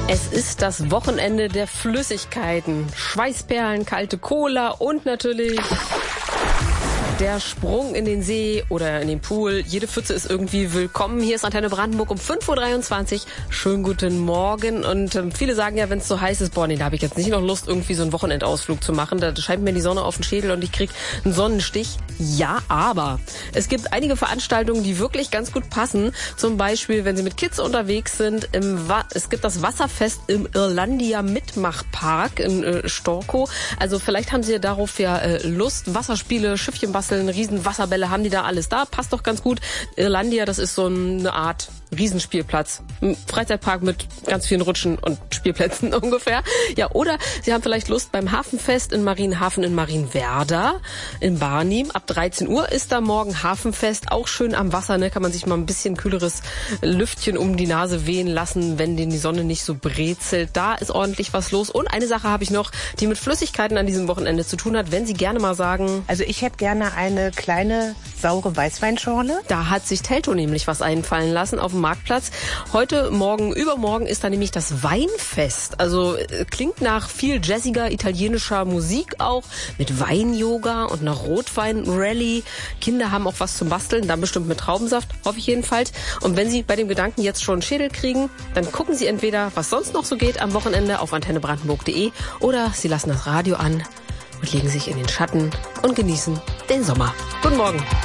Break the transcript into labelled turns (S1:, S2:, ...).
S1: Es ist das Wochenende der Flüssigkeiten. Schweißperlen, kalte Cola und natürlich der Sprung in den See oder in den Pool. Jede Pfütze ist irgendwie willkommen. Hier ist Antenne Brandenburg um 5.23 Uhr. Schönen guten Morgen. Und viele sagen ja, wenn es so heiß ist, boah, nee, da habe ich jetzt nicht noch Lust, irgendwie so einen Wochenendausflug zu machen. Da scheint mir die Sonne auf den Schädel und ich krieg einen Sonnenstich. Ja, aber es gibt einige Veranstaltungen, die wirklich ganz gut passen. Zum Beispiel, wenn Sie mit Kids unterwegs sind, es gibt das Wasserfest im Irlandia Mitmachpark in Storkow. Also vielleicht haben Sie darauf ja Lust. Wasserspiele, Schiffchen basteln, riesen Wasserbälle, haben die da alles da. Passt doch ganz gut. Irlandia, das ist so eine Art Riesenspielplatz. Ein Freizeitpark mit ganz vielen Rutschen und Spielplätzen ungefähr. Ja, oder Sie haben vielleicht Lust beim Hafenfest in Marienhafen in Marienwerder in Barnim. Ab 13 Uhr ist da morgen Hafenfest. Auch schön am Wasser, ne? Kann man sich mal ein bisschen kühleres Lüftchen um die Nase wehen lassen, wenn die Sonne nicht so brezelt. Da ist ordentlich was los. Und eine Sache habe ich noch, die mit Flüssigkeiten an diesem Wochenende zu tun hat. Wenn Sie gerne mal sagen...
S2: Also ich hätte gerne eine kleine saure Weißweinschorle.
S1: Da hat sich Teltow nämlich was einfallen lassen auf dem Marktplatz. Heute, morgen, übermorgen ist da nämlich das Weinfest. Also klingt nach viel jazziger italienischer Musik auch, mit Wein-Yoga und einer Rotwein-Rallye. Kinder haben auch was zum Basteln, dann bestimmt mit Traubensaft, hoffe ich jedenfalls. Und wenn Sie bei dem Gedanken jetzt schon einen Schädel kriegen, dann gucken Sie entweder, was sonst noch so geht am Wochenende auf antennebrandenburg.de oder Sie lassen das Radio an und legen sich in den Schatten und genießen den Sommer. Guten Morgen.